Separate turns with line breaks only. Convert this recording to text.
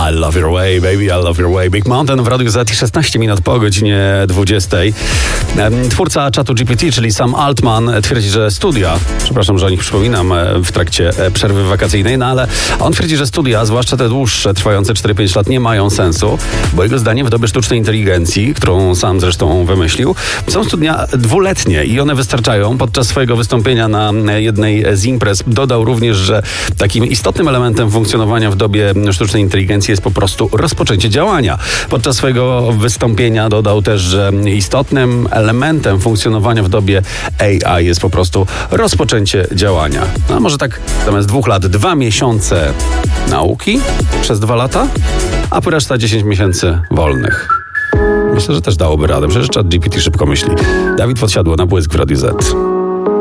I love your way, baby, I love your way. Big Mountain w Radiu Z, 16 minut po godzinie 20. Twórca czatu GPT, czyli Sam Altman, twierdzi, że studia, przepraszam, że o nich przypominam w trakcie przerwy wakacyjnej, no ale on twierdzi, że studia, zwłaszcza te dłuższe, trwające 4-5 lat, nie mają sensu, bo jego zdaniem w dobie sztucznej inteligencji, którą sam zresztą wymyślił, są studia dwuletnie i one wystarczają. Podczas swojego wystąpienia na jednej z imprez dodał również, że takim istotnym elementem funkcjonowania w dobie sztucznej inteligencji jest po prostu rozpoczęcie działania. Podczas swojego wystąpienia dodał też, że istotnym elementem funkcjonowania w dobie AI jest po prostu rozpoczęcie działania. No może tak zamiast 2 lat 2 miesiące nauki przez 2 lata, a reszta 10 miesięcy wolnych. Myślę, że też dałoby radę. Przecież ChatGPT szybko myśli. Dawid Podsiadło na Błysk w Radiu Z.